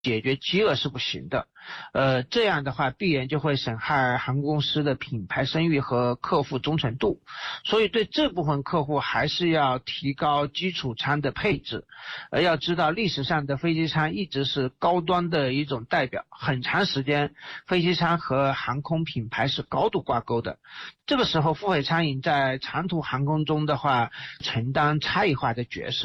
解决饥饿是不行的，这样的话必然就会损害航空公司的品牌声誉和客户忠诚度，所以对这部分客户还是要提高基础舱的配置。要知道历史上的飞机餐一直是高端的一种代表，很长时间飞机餐和航空品牌是高度挂钩的。这个时候付费餐饮在长途航空中的话承担差异化的角色。